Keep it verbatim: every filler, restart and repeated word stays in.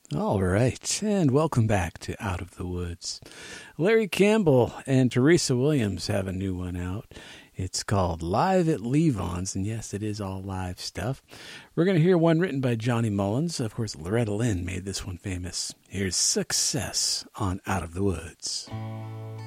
All right, and welcome back to Out of the Woods. Larry Campbell and Teresa Williams have a new one out. It's called Live at Levon's, and yes, it is all live stuff. We're going to hear one written by Johnny Mullins. Of course, Loretta Lynn made this one famous. Here's Success on Out of the Woods.